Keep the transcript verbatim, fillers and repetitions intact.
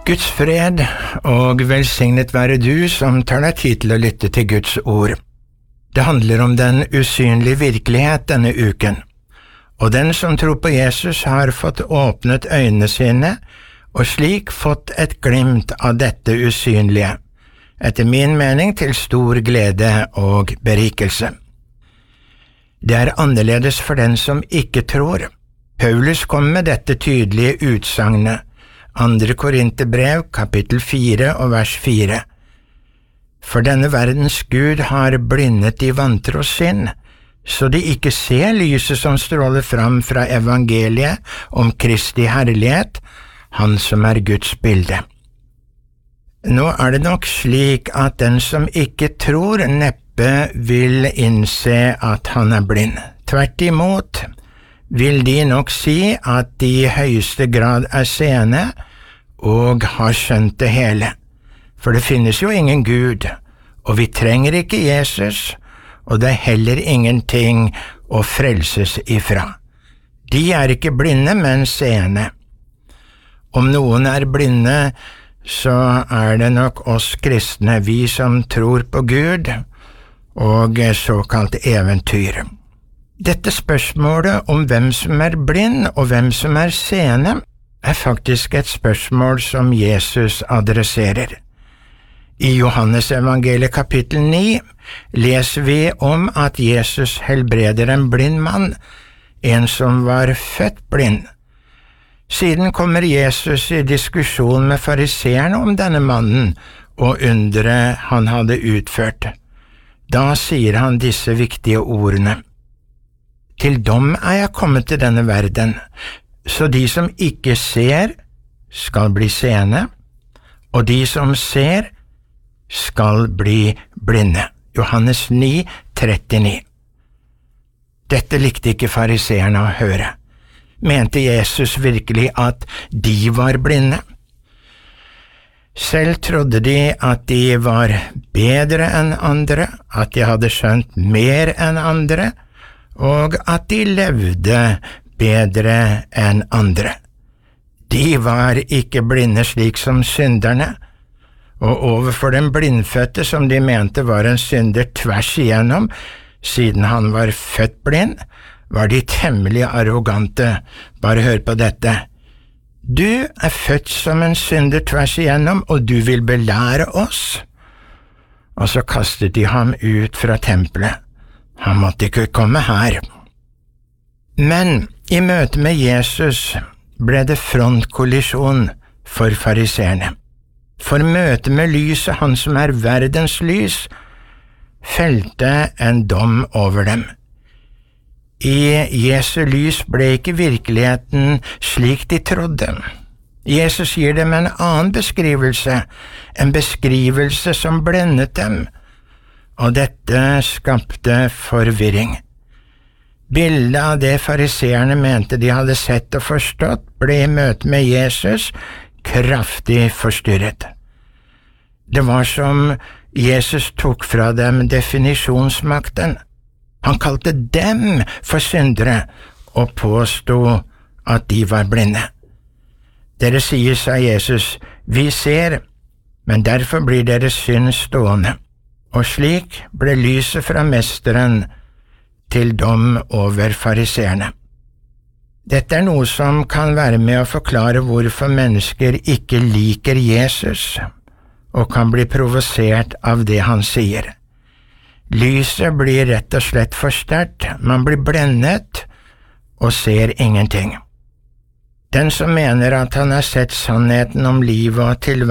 Guds fred og velsignet være du som tar deg tid til å lytte til Guds ord. Det handler om den usynlige virkelighet denne uken, og den som tror på Jesus har fått åpnet øynene sine og slik fått et glimt av dette usynlige, etter min mening til stor glede og berikelse. Det er annerledes for den som ikke tror. Paulus kom med dette tydelige utsagnet, Andre Korinterbrev, kapittel fire og vers fire. For denne verdens Gud har blindet de vantros sinn, så de ikke ser lyset som stråler fram fra evangeliet om Kristi herlighet, han som er Guds bilde. Nå er det nok slik at den som ikke tror neppe vil innse at han er blind. Tvert imot vil de nok si at de i høyeste grad er seende og har skjønt det hele. For det finnes jo ingen Gud, og vi trenger ikke Jesus, og det er heller ingenting å frelses ifra. De er ikke blinde, men seende. Om noen er blinde, så er det nok oss kristne, vi som tror på Gud og såkalt eventyr. Dette spørsmålet om hvem som er blind og hvem som er seende, er faktisk et spørsmål som Jesus adresserer. I Johannes evangeliet kapittel ni leser vi om at Jesus helbreder en blind mann, en som var født blind. Siden kommer Jesus i diskusjon med fariseerne om denne mannen og underet han hadde utført. Da sier han disse viktige ordene. Til dom er jeg kommet til denne verden, så de som ikke ser, skal bli seende, og de som ser, skal bli blinde. Johannes ni, trettini. Dette likte ikke fariseerne å høre. Mente Jesus virkelig at de var blinde? Selv trodde de at de var bedre enn andre, at de hadde skjønt mer enn andre, og at de levde bedre enn andre. De var ikke blinde slik som synderne, og overfor den blindfødte som de mente var en synder tvers igjennom, siden han var født blind, var de temmelig arrogante. Bare hør på dette. Du er født som en synder tvers igjennom, og du vil belære oss. Og så kastet de ham ut fra tempelet. Han måtte ikke komme her. Men i møte med Jesus ble det frontkollisjon for fariseerne. For møte med lyset, han som er verdens lys, felte en dom over dem. I Jesu lys ble ikke virkeligheten slik de trodde. Jesus gir dem en annen beskrivelse, en beskrivelse som blendet dem, og dette skapte forvirring. Bildet av det fariseerne mente de hadde sett og forstått, ble i møte med Jesus kraftig forstyrret. Det var som Jesus tok fra dem definisjonsmakten. Han kalte dem for syndere og påstod at de var blinde. Dere sier, sa Jesus, vi ser, men derfor blir deres synd stående. Og slik ble lyset fra mesteren til dom over fariseerne. Dette er noe som kan være med å forklare hvorfor mennesker ikke liker Jesus og kan bli provosert av det han sier. Lyset blir rett og slett for sterkt, man blir blendet og ser ingenting. Den som mener at han har sett sannheten om livet og tilværelsen,